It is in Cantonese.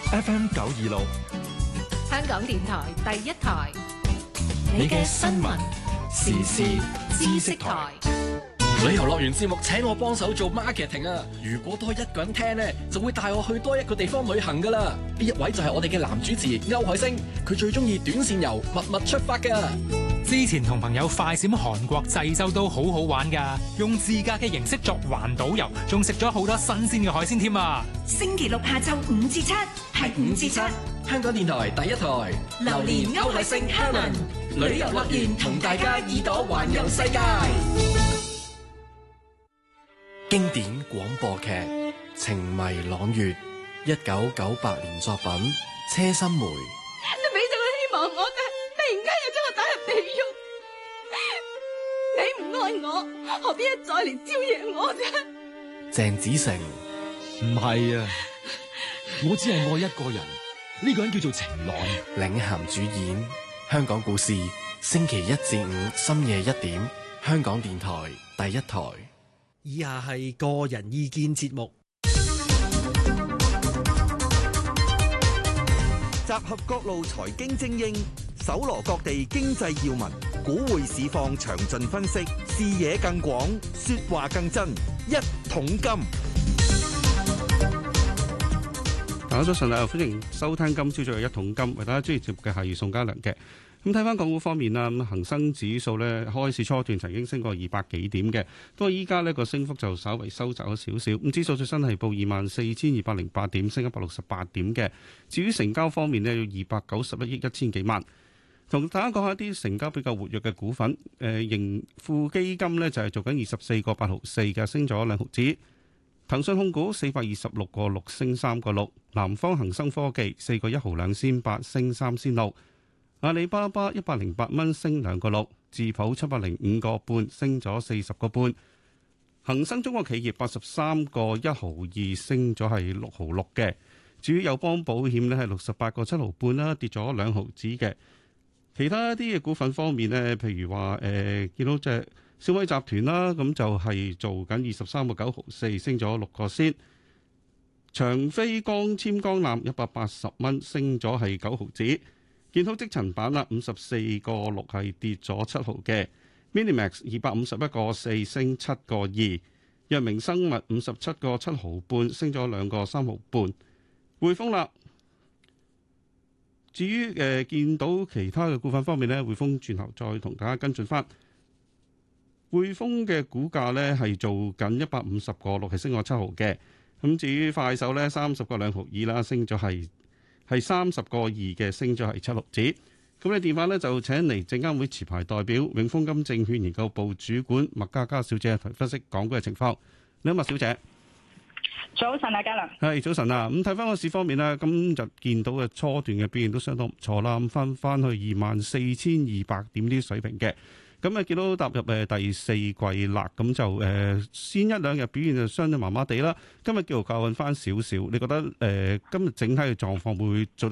FM 926， 香港電台第一台， 你嘅新聞時事知識台。 旅遊樂園節目請我幫手做 marketing 啊！如果多一個人聽呢，就會帶我去多一個地方旅行噶啦。呢一位就係我哋嘅男主持歐海星，佢最中意短線遊，密出發噶。 之前同朋友快閃韓國濟州都好好玩噶，用自駕嘅形式作環島遊，仲食咗好多新鮮嘅海鮮添啊！ 星期六下晝5至7，係5至7， 香港電台第一台， 榴蓮歐海星 Helen 旅遊樂園同大家耳朵環遊世界。 經典廣播劇《情迷朗月》，1998年作品《車心梅》。 你俾咗個希望我，但係突然間又將我打入地獄。你唔愛我，何必一再嚟招惹我啫？ 鄭子誠。 唔係啊，我只係愛一個人，呢個人叫做情郎。 領銜主演，香港故事，星期1至5深夜1點，香港電台第一台。 以下係個人意見節目， 集合各路財經精英，搜羅各地經濟要聞，股匯市況詳盡分析，視野更廣，說話更真。一桶金， 大家早晨啊！歡迎收聽今朝早嘅一桶金，為大家專業節目嘅係宋家良嘅。咁睇翻港股方面啦，咁恒生指數咧開市初段曾經升過200幾點嘅，不過依家呢個升幅就稍微收窄咗少少。咁指數最新係報24,208點，升168點嘅。至於成交方面呢，有291億1千幾萬。同大家講下啲成交比較活躍嘅股份，盈富基金呢就係做緊24個8毫4嘅，升咗2毫子。騰訊控股426個6升3個6，南方恒生科技4個1毫2仙8升3仙6。阿里巴巴108蚊升2個6，智普705個半升咗40個半，恒生中國企業83個1毫2升咗係6毫6嘅。至於友邦保險呢係68個7毫半啦，跌咗2毫子嘅。其他啲嘅股份方面呢，譬如話見到隻小米集團啦，咁就係做緊23個9毫4升咗6個先。長飛光纖光纜180蚊升咗係9毫子。建滔積層板啦，54個6係跌咗7毫嘅。Minimax 251個4升7個2。藥明生物57個7毫半升咗2個3毫半。匯豐啦，至於見到其他嘅股份方面呢，匯豐轉頭再同大家跟進翻。匯豐嘅股價呢係做緊150個6係升咗7毫嘅。咁至於快手呢，30個2毫2啦，升咗係30個2嘅，升咗係7毫子。咁你電話呢，就請嚟證監會持牌代表永豐金證券研究部主管麥嘉嘉小姐同分析港股嘅情況。你好，麥小姐。 早晨啊，嘉良。 係早晨啊。咁睇翻個市方面呢，今日見到嘅初段嘅表現都相當唔錯啦。咁翻去24,200點呢啲水平嘅。咁啊，見到踏入第四季啦，咁就先一兩日表現就相對麻麻地啦。今日叫做靠穩翻少少，你覺得今日整體嘅狀況會做